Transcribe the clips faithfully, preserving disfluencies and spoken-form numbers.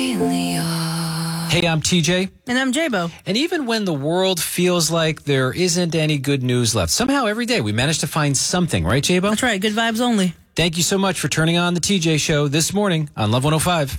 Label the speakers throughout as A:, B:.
A: Hey, I'm T J.
B: And I'm J-Bo.
A: And even when the world feels like there isn't any good news left, somehow every day we manage to find something, right, J-Bo?
B: That's right. Good vibes only.
A: Thank you so much for turning on the T J Show this morning on Love one oh five.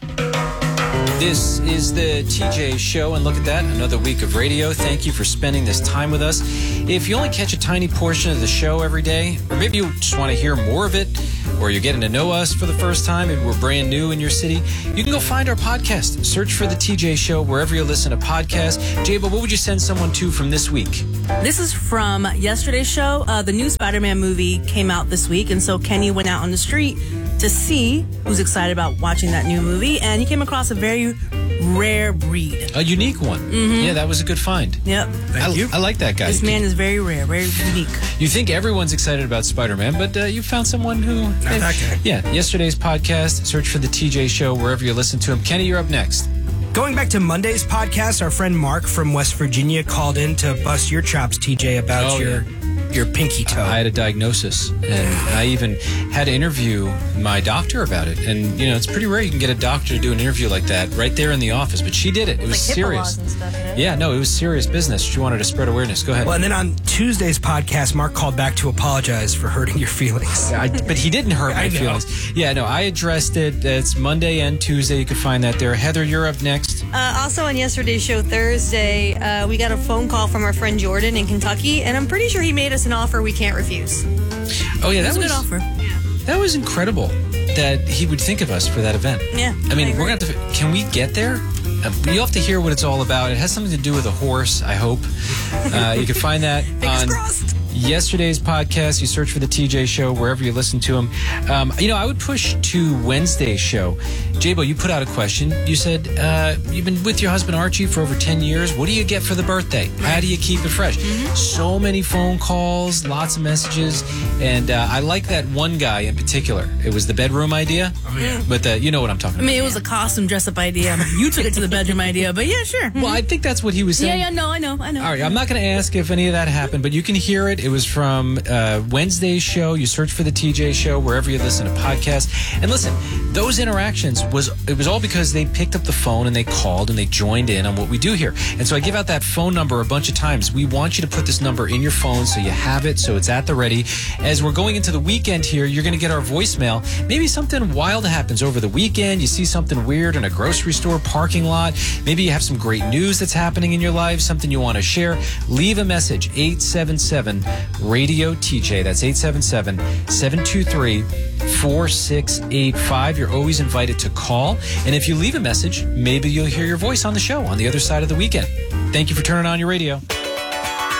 A: This is the T J Show, and look at that, another week of radio. Thank you for spending this time with us. If you only catch a tiny portion of the show every day, or maybe you just want to hear more of it, or you're getting to know us for the first time, maybe we're brand new in your city, you can go find our podcast. Search for the T J Show wherever you listen to podcasts. Jayba, what would you send someone to from this week?
B: This is from yesterday's show. Uh, the new Spider-Man movie came out this week, and so Kenny went out on the street to see who's excited about watching that new movie, and he came across a very rare breed.
A: A unique one. Mm-hmm. Yeah, that was a good find.
B: Yep.
A: Thank I, you. I like that guy.
B: This man is very rare, very unique.
A: You think everyone's excited about Spider-Man, but uh, you found someone who...
C: Not that guy.
A: Yeah, yesterday's podcast. Search for the T J Show wherever you listen to him. Kenny, you're up next.
C: Going back to Monday's podcast, our friend Mark from West Virginia called in to bust your chops, T J, about
A: oh,
C: your...
A: Yeah.
C: your pinky toe.
A: I had a diagnosis, and I even had to interview my doctor about it. And, you know, it's pretty rare you can get a doctor to do an interview like that right there in the office. But she did it. It was
D: like
A: serious.
D: And stuff, right?
A: Yeah, no, it was serious business. She wanted to spread awareness. Go ahead.
C: Well, and then on Tuesday's podcast, Mark called back to apologize for hurting your feelings.
A: I, but he didn't hurt my
C: I know.
A: feelings. Yeah, no, I addressed it. It's Monday and Tuesday. You can find that there. Heather, you're up next.
D: Uh, also on yesterday's show, Thursday, uh, we got a phone call from our friend Jordan in Kentucky, and I'm pretty sure he made us an offer we can't refuse.
A: Oh, yeah, that
B: It was a
A: was,
B: good offer.
A: that was incredible that he would think of us for that event.
D: Yeah.
A: I mean,
D: I
A: we're going to have to, can we get there? Uh, you have to hear what it's all about. It has something to do with a horse, I hope. Uh, you can find that
D: Fingers
A: on
D: crossed.
A: yesterday's podcast. You search for the T J Show wherever you listen to him. Um, you know, I would push to Wednesday's show. J-Bo, you put out a question. You said, uh, you've been with your husband Archie for over ten years. What do you get for the birthday? How do you keep it fresh? Mm-hmm. So many phone calls, lots of messages. And uh, I like that one guy in particular. It was the bedroom idea.
C: Oh, yeah.
A: But uh, you know what I'm talking
B: I
A: about.
B: mean, it was a costume dress-up idea. You took it to the bedroom idea, but yeah, sure.
A: Well, I think that's what he was saying.
B: Yeah, yeah, no, I know, I know.
A: All right, I'm not going to ask if any of that happened, but you can hear it. It was from uh, Wednesday's show. You search for the T J Show wherever you listen to podcasts. And listen, those interactions, was it was all because they picked up the phone and they called and they joined in on what we do here. And so I give out that phone number a bunch of times. We want you to put this number in your phone so you have it, so it's at the ready. As we're going into the weekend here, you're going to get our voicemail. Maybe something wild happens over the weekend. You see something weird in a grocery store parking lot. Maybe you have some great news that's happening in your life, something you want to share. Leave a message, eight seven seven radio T J. That's eight seven seven, seven two three, four six eight five. You're always invited to call. And if you leave a message, maybe you'll hear your voice on the show on the other side of the weekend. Thank you for turning on your radio.